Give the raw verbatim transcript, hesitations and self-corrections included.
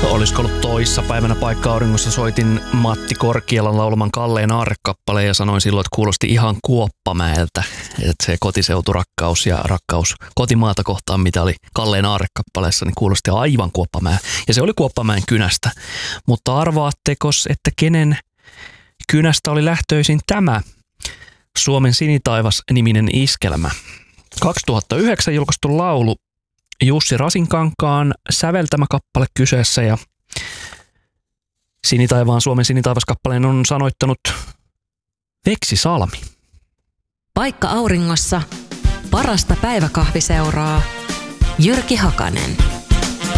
Olisiko ollut toissa päivänä Paikka Auringossa, soitin Matti Korkialan laulaman Kalleen Aarre-kappaleen ja sanoin silloin, että kuulosti ihan Kuoppamäeltä. Että se kotiseuturakkaus ja rakkaus kotimaata kohtaan, mitä oli Kalleen Aarre-kappaleessa, niin kuulosti aivan Kuoppamäen. Ja se oli Kuoppamäen kynästä. Mutta arvaattekos, että kenen kynästä oli lähtöisin tämä Suomen sinitaivas-niminen iskelmä? kaksituhattayhdeksän julkaistu laulu, Jussi Rasinkankaan säveltämä kappale kyseessä, ja Sinitaivaan Suomen sinitaivaskappaleen on sanoittanut Veksi Salmi. Paikka Auringossa parasta päiväkahviseuraa Jyrki Hakanen.